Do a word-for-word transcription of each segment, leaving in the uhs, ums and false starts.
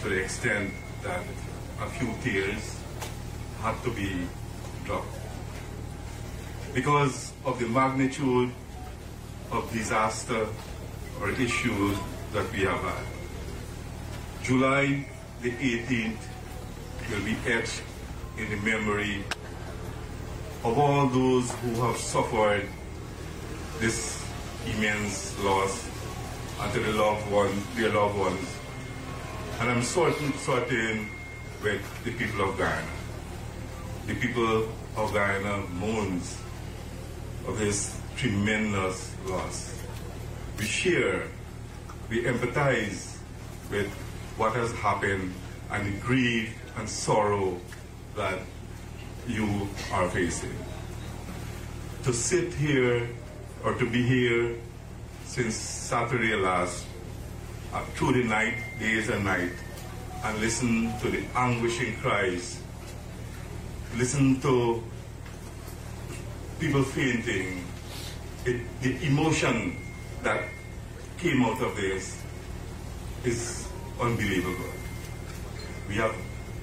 to the extent that a few tears had to be dropped because of the magnitude of disaster or issues that we have had. July the eighteenth will be etched in the memory of all those who have suffered this immense loss and to the loved one, their loved ones. And I'm certain, certain with the people of Guyana. The people of Guyana mourns of this tremendous loss. We share, we empathize with what has happened and the grief and sorrow that you are facing. To sit here or to be here since Saturday last, uh, through the night, days and night, and listen to the anguishing cries, listen to people fainting, it, the emotion that came out of this is unbelievable. We have,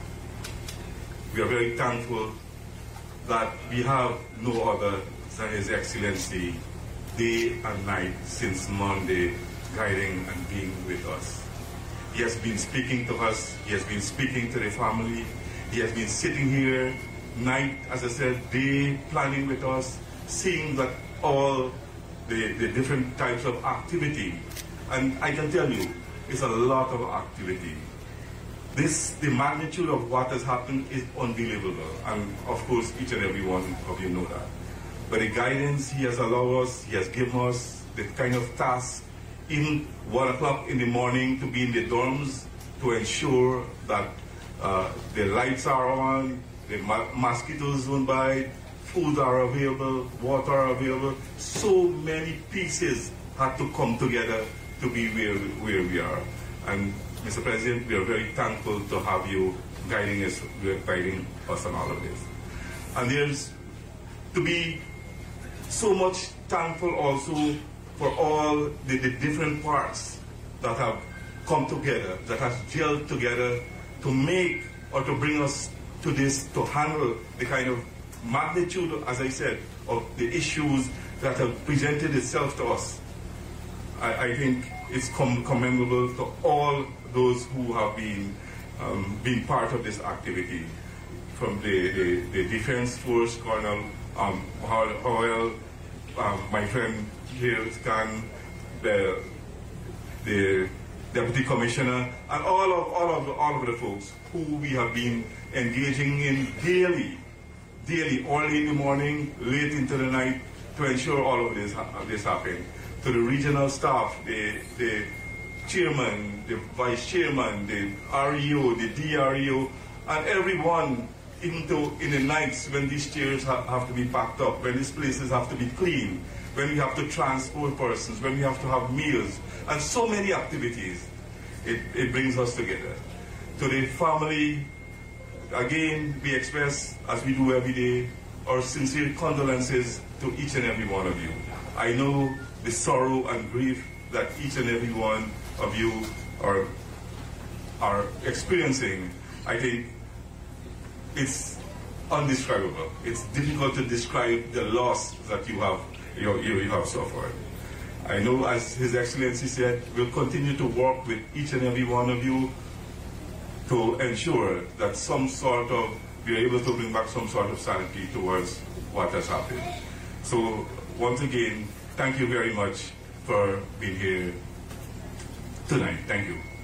we are very thankful that we have no other than His Excellency day and night since Monday, guiding and being with us. He has been speaking to us, he has been speaking to the family, he has been sitting here night, as I said, day, planning with us, seeing that all the, the different types of activity. And I can tell you, it's a lot of activity. This, the magnitude of what has happened is unbelievable. And of course, each and every one of you know that. But the guidance He has allowed us, He has given us the kind of task, even one o'clock in the morning to be in the dorms to ensure that uh, the lights are on, the ma mosquitoes don't bite, food are available, water are available. So many pieces had to come together to be where, where we are. And Mister President, we are very thankful to have you guiding us, guiding us on all of this. And there's to be so much thankful also for all the, the different parts that have come together, that have gelled together to make or to bring us to this, to handle the kind of magnitude, as I said, of the issues that have presented itself to us. I, I think it's com commendable to all those who have been um, been part of this activity, from the, the, the Defense Force, Colonel um, Howell, um, my friend here, Scan, the, the Deputy Commissioner, and all of, all, of, all of the folks who we have been engaging in daily, daily, early in the morning, late into the night, to ensure all of this, uh, this happen. To the regional staff, the, the chairman, the vice chairman, the R E O, the D R E O, and everyone, even though in the nights when these chairs ha have to be packed up, when these places have to be cleaned, when we have to transport persons, when we have to have meals, and so many activities, it, it brings us together. To the family, again, we express, as we do every day, our sincere condolences to each and every one of you. I know the sorrow and grief that each and every one of you are, are experiencing. I think it's undescribable. It's difficult to describe the loss that you have, you, you have suffered. I know, as His Excellency said, we'll continue to work with each and every one of you to ensure that some sort of, we're able to bring back some sort of sanity towards what has happened. So once again, thank you very much for being here tonight. Thank you.